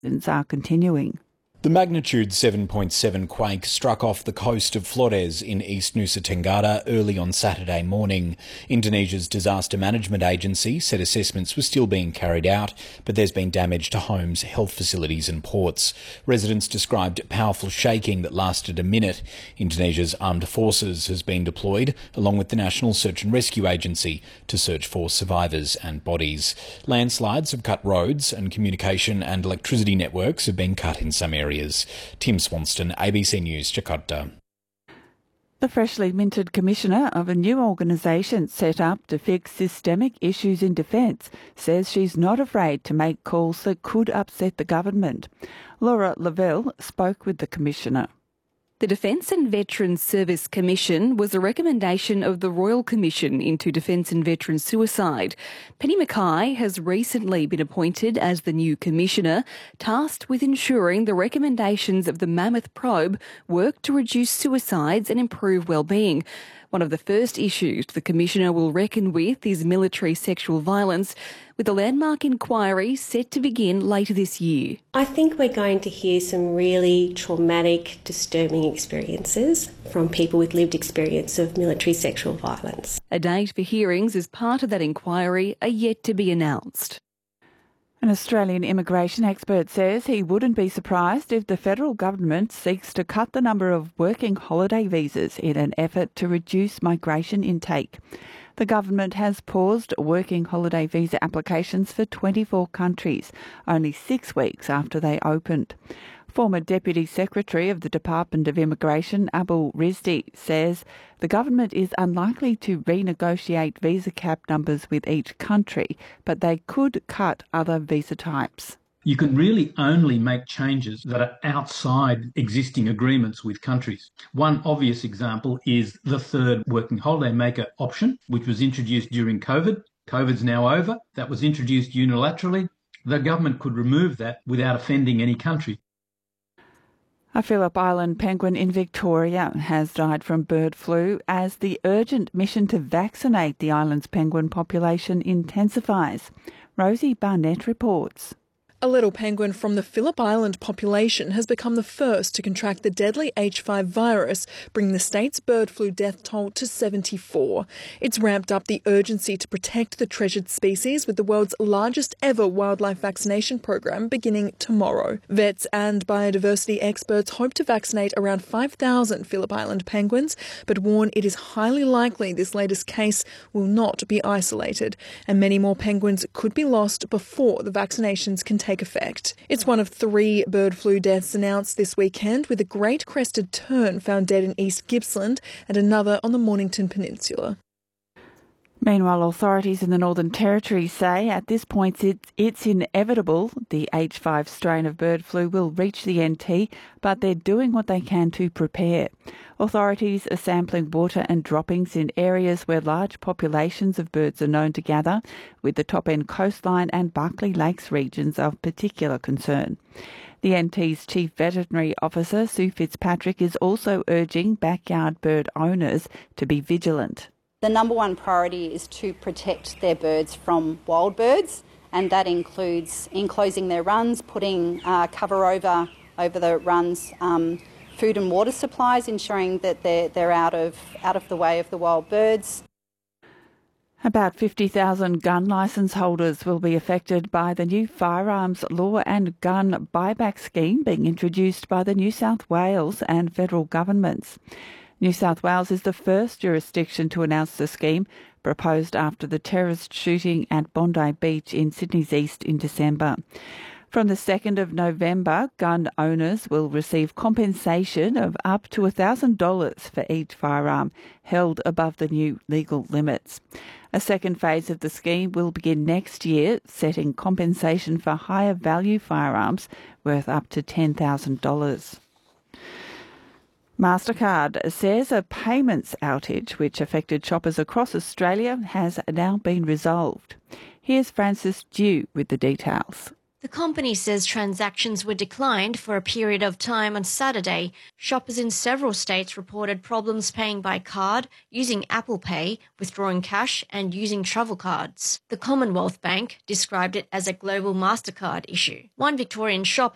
are continuing. The magnitude 7.7 quake struck off the coast of Flores in East Nusa Tenggara early on Saturday morning. Indonesia's Disaster Management Agency said assessments were still being carried out, but there's been damage to homes, health facilities and ports. Residents described powerful shaking that lasted a minute. Indonesia's armed forces has been deployed, along with the National Search and Rescue Agency, to search for survivors and bodies. Landslides have cut roads and communication and electricity networks have been cut in some areas. Tim Swanston, ABC News, Jakarta. The freshly minted commissioner of a new organisation set up to fix systemic issues in defence says she's not afraid to make calls that could upset the government. Laura Lavelle spoke with the commissioner. The Defence and Veterans Service Commission was a recommendation of the Royal Commission into Defence and Veterans Suicide. Penny Mackay has recently been appointed as the new commissioner, tasked with ensuring the recommendations of the Mammoth Probe work to reduce suicides and improve well-being. One of the first issues the Commissioner will reckon with is military sexual violence, with the landmark inquiry set to begin later this year. I think we're going to hear some really traumatic, disturbing experiences from people with lived experience of military sexual violence. A date for hearings as part of that inquiry are yet to be announced. An Australian immigration expert says he wouldn't be surprised if the federal government seeks to cut the number of working holiday visas in an effort to reduce migration intake. The government has paused working holiday visa applications for 24 countries, only 6 weeks after they opened. Former Deputy Secretary of the Department of Immigration, Abul Rizdi, says the government is unlikely to renegotiate visa cap numbers with each country, but they could cut other visa types. You can really only make changes that are outside existing agreements with countries. One obvious example is the third working holiday maker option, which was introduced during COVID. COVID's now over. That was introduced unilaterally. The government could remove that without offending any country. A Phillip Island penguin in Victoria has died from bird flu as the urgent mission to vaccinate the island's penguin population intensifies. Rosie Barnett reports. A little penguin from the Phillip Island population has become the first to contract the deadly H5 virus, bringing the state's bird flu death toll to 74. It's ramped up the urgency to protect the treasured species with the world's largest ever wildlife vaccination program beginning tomorrow. Vets and biodiversity experts hope to vaccinate around 5,000 Phillip Island penguins, but warn it is highly likely this latest case will not be isolated, and many more penguins could be lost before the vaccinations can take effect. It's one of 3 bird flu deaths announced this weekend, with a great crested tern found dead in East Gippsland and another on the Mornington Peninsula. Meanwhile, authorities in the Northern Territory say at this point it's inevitable the H5 strain of bird flu will reach the NT, but they're doing what they can to prepare. Authorities are sampling water and droppings in areas where large populations of birds are known to gather, with the top-end coastline and Barkly Lakes regions of particular concern. The NT's Chief Veterinary Officer, Sue Fitzpatrick, is also urging backyard bird owners to be vigilant. The number one priority is to protect their birds from wild birds, and that includes enclosing their runs, putting cover over the runs, food and water supplies, ensuring that they're out of the way of the wild birds. About 50,000 gun licence holders will be affected by the new firearms law and gun buyback scheme being introduced by the New South Wales and federal governments. New South Wales is the first jurisdiction to announce the scheme, proposed after the terrorist shooting at Bondi Beach in Sydney's east in December. From the 2nd of November, gun owners will receive compensation of up to $1,000 for each firearm held above the new legal limits. A second phase of the scheme will begin next year, setting compensation for higher value firearms worth up to $10,000. MasterCard says a payments outage which affected shoppers across Australia has now been resolved. Here's Frances Dew with the details. The company says transactions were declined for a period of time on Saturday. Shoppers in several states reported problems paying by card, using Apple Pay, withdrawing cash and using travel cards. The Commonwealth Bank described it as a global MasterCard issue. One Victorian shopper